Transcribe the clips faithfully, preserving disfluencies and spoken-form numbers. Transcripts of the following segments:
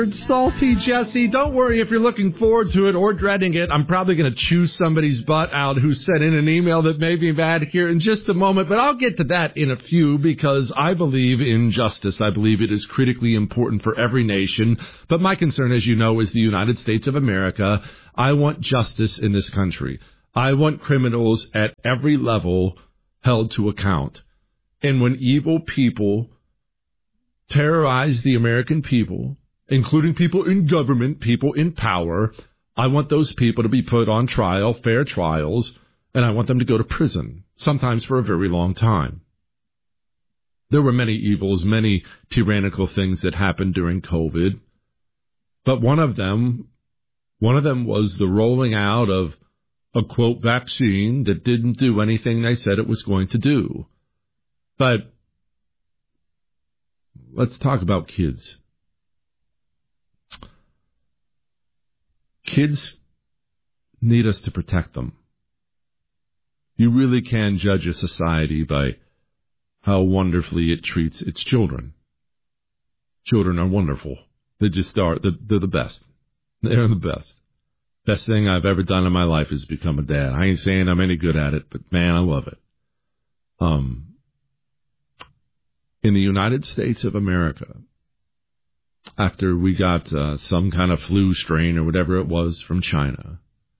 Salty Jesse, don't worry if you're looking forward to it or dreading it. I'm probably going to chew somebody's butt out who sent in an email that may be bad here in just a moment, but I'll get to that in a few because I believe in justice. I believe it is critically important for every nation, but my concern, as you know, is the United States of America. I want justice in this country. I want criminals at every level held to account. And when evil people terrorize the American people, including people in government, people in power, I want those people to be put on trial, fair trials, and I want them to go to prison, sometimes for a very long time. There were many evils, many tyrannical things that happened during COVID, but one of them, one of them was the rolling out of a, quote, vaccine that didn't do anything they said it was going to do. But let's talk about kids. Kids need us to protect them. You really can judge a society by how wonderfully it treats its children. Children are wonderful. They just are. They're, they're the best. They're the best. Best thing I've ever done in my life is become a dad. I ain't saying I'm any good at it, but man, I love it. Um, in the United States of America, after we got uh, some kind of flu strain or whatever it was from China,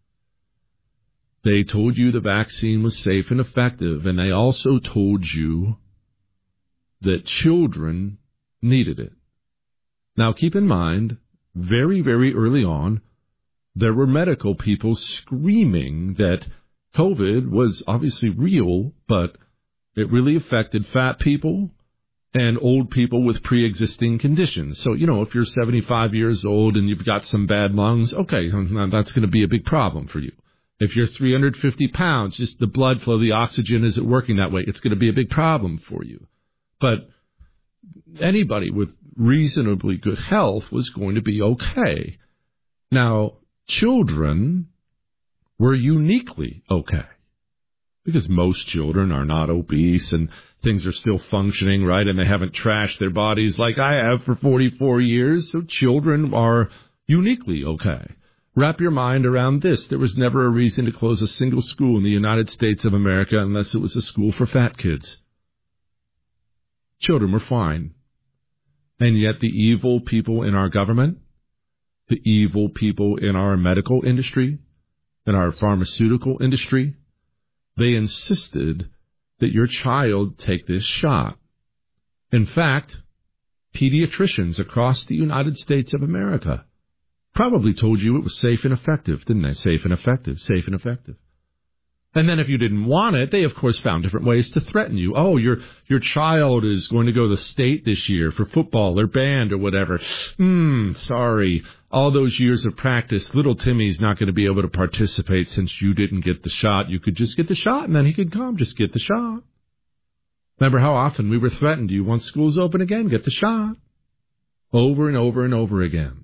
they told you the vaccine was safe and effective, and they also told you that children needed it. Now, keep in mind, very, very early on, there were medical people screaming that COVID was obviously real, but it really affected fat people and old people with pre-existing conditions. So, you know, if you're seventy-five years old and you've got some bad lungs, okay, that's going to be a big problem for you. If you're three hundred fifty pounds, just the blood flow, the oxygen isn't working that way, it's going to be a big problem for you. But anybody with reasonably good health was going to be okay. Now, children were uniquely okay, because most children are not obese and things are still functioning, right? And they haven't trashed their bodies like I have for forty-four years. So children are uniquely okay. Wrap your mind around this. There was never a reason to close a single school in the United States of America unless it was a school for fat kids. Children were fine. And yet the evil people in our government, the evil people in our medical industry, in our pharmaceutical industry, they insisted that your child take this shot. In fact, pediatricians across the United States of America probably told you it was safe and effective, didn't they? Safe and effective, safe and effective. And then if you didn't want it, they, of course, found different ways to threaten you. Oh, your your child is going to go to the state this year for football or band or whatever. Hmm, sorry. All those years of practice, little Timmy's not going to be able to participate since you didn't get the shot. You could just get the shot, and then he could come. Just get the shot. Remember how often we were threatened? Do you want schools open again? Get the shot. Over and over and over again.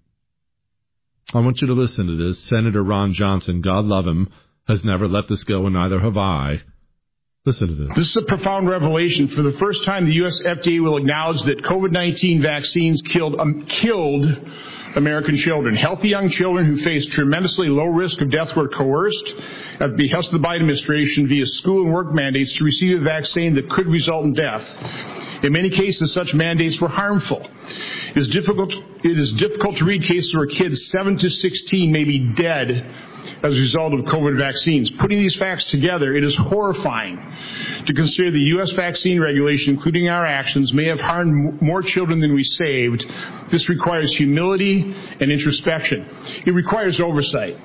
I want you to listen to this. Senator Ron Johnson, God love him, has never let this go, and neither have I. Listen to this. This is a profound revelation. For the first time, the U S F D A will acknowledge that COVID nineteen vaccines killed um, killed American children. Healthy young children who faced tremendously low risk of death were coerced at the behest of the Biden administration via school and work mandates to receive a vaccine that could result in death. In many cases, such mandates were harmful. It is difficult, it is difficult to read cases where kids seven to sixteen may be dead as a result of COVID vaccines. Putting these facts together, it is horrifying to consider the U S vaccine regulation, including our actions, may have harmed more children than we saved. This requires humility and introspection. It requires oversight.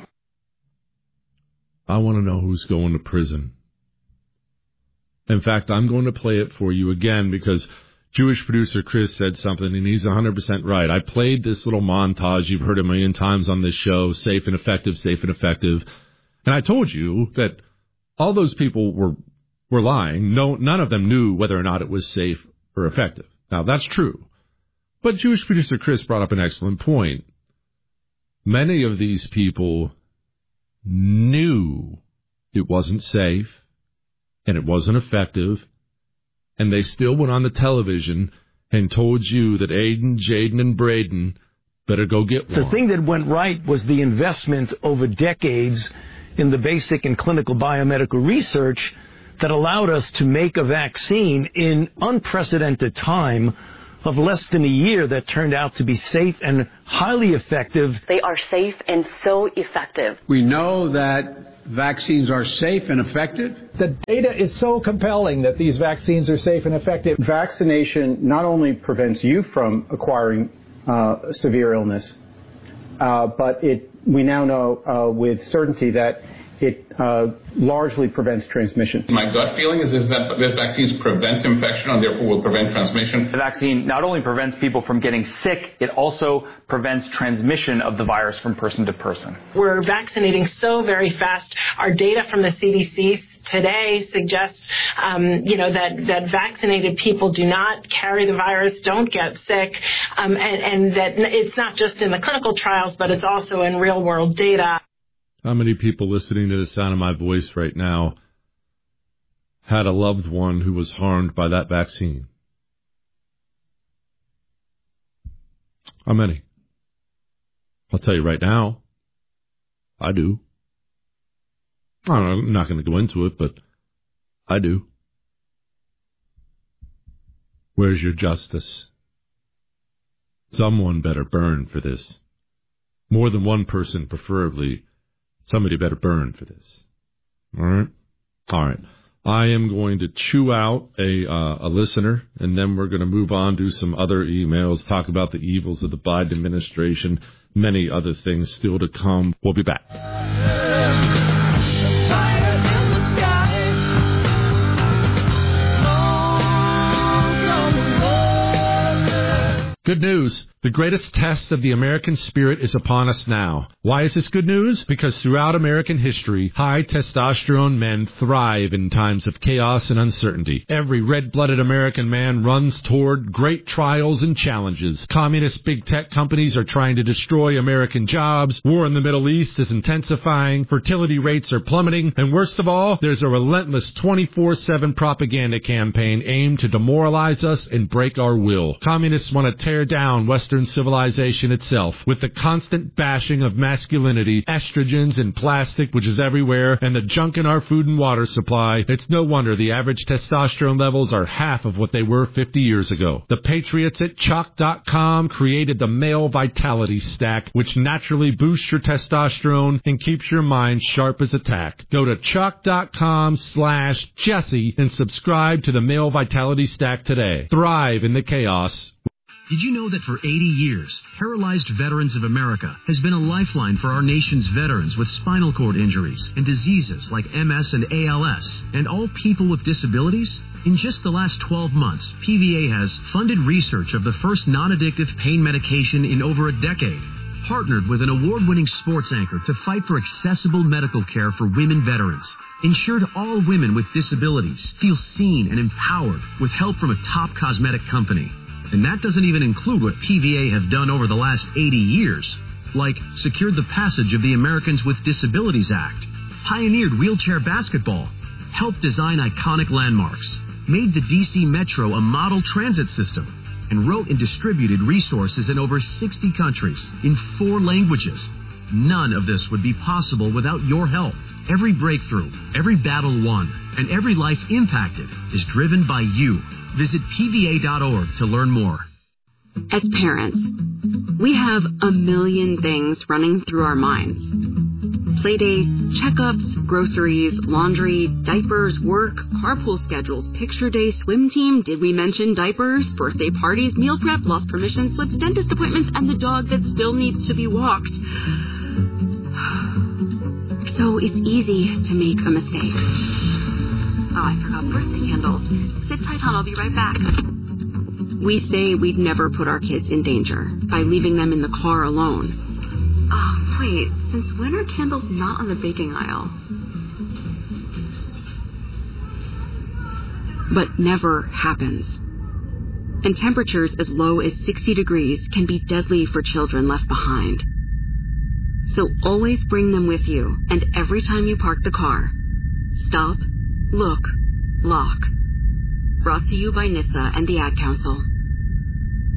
I want to know who's going to prison. In fact, I'm going to play it for you again because Jewish producer Chris said something, and he's one hundred percent right. I played this little montage. You've heard it a million times on this show, safe and effective, safe and effective. And I told you that all those people were were lying. No, none of them knew whether or not it was safe or effective. Now, that's true. But Jewish producer Chris brought up an excellent point. Many of these people knew it wasn't safe and it wasn't effective, and they still went on the television and told you that Aiden, Jaden, and Braden better go get one. The thing that went right was the investment over decades in the basic and clinical biomedical research that allowed us to make a vaccine in unprecedented time of less than a year that turned out to be safe and highly effective. They are safe and so effective. We know that vaccines are safe and effective. The data is so compelling that these vaccines are safe and effective. Vaccination not only prevents you from acquiring uh, severe illness, uh, but it we now know uh, with certainty that it uh, largely prevents transmission. My gut feeling is, is that these vaccines prevent infection and therefore will prevent transmission. The vaccine not only prevents people from getting sick, it also prevents transmission of the virus from person to person. We're vaccinating so very fast. Our data from the C D C today suggests, um, you know, that, that vaccinated people do not carry the virus, don't get sick, um, and, and that it's not just in the clinical trials, but it's also in real-world data. How many people listening to the sound of my voice right now had a loved one who was harmed by that vaccine? How many? I'll tell you right now, I do. I don't know, I'm not going to go into it, but I do. Where's your justice? Someone better burn for this. More than one person, preferably. Somebody better burn for this. All right? All right. I am going to chew out a uh, a listener, and then we're going to move on to some other emails, talk about the evils of the Biden administration, many other things still to come. We'll be back. Good news. The greatest test of the American spirit is upon us now. Why is this good news? Because throughout American history, high testosterone men thrive in times of chaos and uncertainty. Every red-blooded American man runs toward great trials and challenges. Communist big tech companies are trying to destroy American jobs. War in the Middle East is intensifying. Fertility rates are plummeting. And worst of all, there's a relentless twenty-four seven propaganda campaign aimed to demoralize us and break our will. Communists want to tear down Western civilization itself with the constant bashing of masculinity, estrogens and plastic, which is everywhere, and the junk in our food and water supply. It's no wonder the average testosterone levels are half of what they were fifty years ago. The patriots at chalk dot com created the Male Vitality Stack, which naturally boosts your testosterone and keeps your mind sharp as a tack. Go to chalk dot com slash Jesse and subscribe to the Male Vitality Stack today. Thrive in the chaos. Did you know that for eighty years, Paralyzed Veterans of America has been a lifeline for our nation's veterans with spinal cord injuries and diseases like M S and A L S, and all people with disabilities? In just the last twelve months, P V A has funded research of the first non-addictive pain medication in over a decade, partnered with an award-winning sports anchor to fight for accessible medical care for women veterans, ensured all women with disabilities feel seen and empowered with help from a top cosmetic company. And that doesn't even include what P V A have done over the last eighty years, like secured the passage of the Americans with Disabilities Act, pioneered wheelchair basketball, helped design iconic landmarks, made the D C Metro a model transit system, and wrote and distributed resources in over sixty countries in four languages. None of this would be possible without your help. Every breakthrough, every battle won, and every life impacted is driven by you. Visit P V A dot org to learn more. As parents, we have a million things running through our minds. Playdates, checkups, groceries, laundry, diapers, work, carpool schedules, picture day, swim team, did we mention diapers, birthday parties, meal prep, lost permission slips, dentist appointments, and the dog that still needs to be walked. So it's easy to make a mistake. Oh, I forgot birthday candles. Sit tight, hon. I'll be right back. We say we'd never put our kids in danger by leaving them in the car alone. Oh, wait. Since when are candles not on the baking aisle? But never happens. And temperatures as low as sixty degrees can be deadly for children left behind. So always bring them with you, and every time you park the car, stop, look, lock. Brought to you by N H T S A and the Ad Council.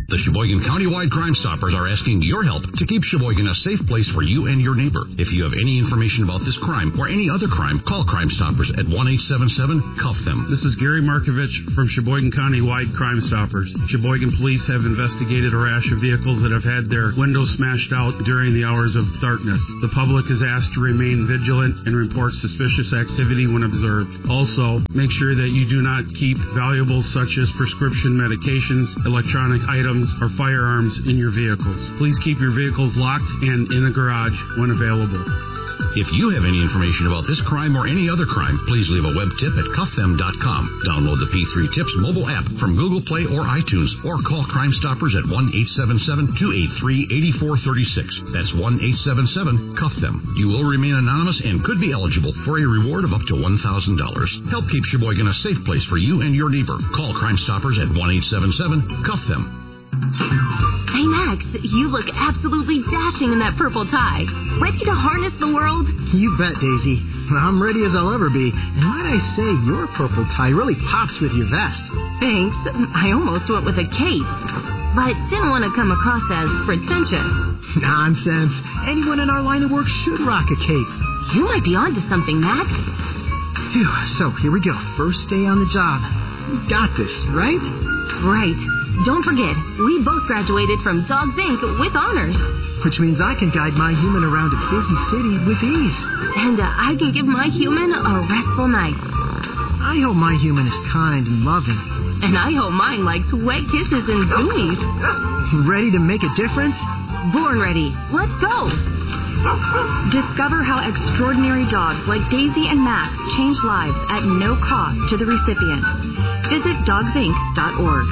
The Sheboygan Countywide Crime Stoppers are asking your help to keep Sheboygan a safe place for you and your neighbor. If you have any information about this crime or any other crime, call Crime Stoppers at one eight seven seven, C U F F them. This is Gary Markovich from Sheboygan Countywide Crime Stoppers. Sheboygan police have investigated a rash of vehicles that have had their windows smashed out during the hours of darkness. The public is asked to remain vigilant and report suspicious activity when observed. Also, make sure that you do not keep valuables such as prescription medications, electronic items, or firearms in your vehicles. Please keep your vehicles locked and in a garage when available. If you have any information about this crime or any other crime, please leave a web tip at cuff them dot com. Download the P three Tips mobile app from Google Play or iTunes, or call Crime Stoppers at one eight seven seven, two eight three, eight four three six. That's one eight seven seven, C U F F them. You will remain anonymous and could be eligible for a reward of up to one thousand dollars. Help keep Sheboygan a safe place for you and your neighbor. Call Crime Stoppers at one eight seven seven, C U F F them. Hey, Max, you look absolutely dashing in that purple tie. Ready to harness the world? You bet, Daisy. I'm ready as I'll ever be. And might I say, your purple tie really pops with your vest. Thanks. I almost went with a cape, but didn't want to come across as pretentious. Nonsense. Anyone in our line of work should rock a cape. You might be onto something, Max. Phew, so here we go. First day on the job. You got this, right? Right. Don't forget, we both graduated from Dogs Incorporated with honors. Which means I can guide my human around a busy city with ease. And uh, I can give my human a restful night. I hope my human is kind and loving. And I hope mine likes wet kisses and zoomies. Ready to make a difference? Born ready. Let's go. Discover how extraordinary dogs like Daisy and Max change lives at no cost to the recipient. Visit dogs inc dot org.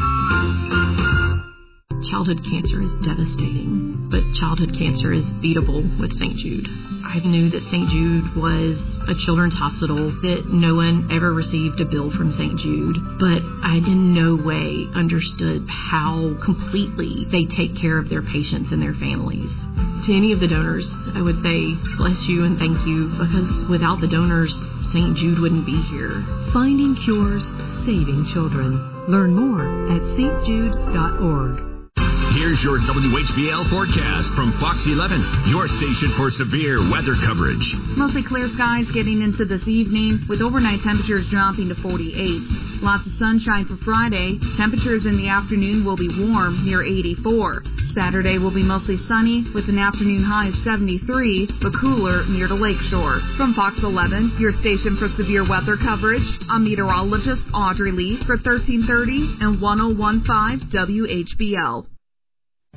Childhood cancer is devastating, but childhood cancer is beatable with Saint Jude. I knew that Saint Jude was a children's hospital, that no one ever received a bill from Saint Jude, but I in no way understood how completely they take care of their patients and their families. To any of the donors, I would say bless you and thank you, because without the donors, Saint Jude wouldn't be here. Finding cures, saving children. Learn more at S T jude dot org. Here's your W H B L forecast from Fox eleven, your station for severe weather coverage. Mostly clear skies getting into this evening, with overnight temperatures dropping to forty-eight. Lots of sunshine for Friday. Temperatures in the afternoon will be warm, near eighty-four. Saturday will be mostly sunny, with an afternoon high of seventy-three, but cooler near the lakeshore. From Fox eleven, your station for severe weather coverage, I'm meteorologist Audrey Lee for thirteen thirty and ten fifteen W H B L.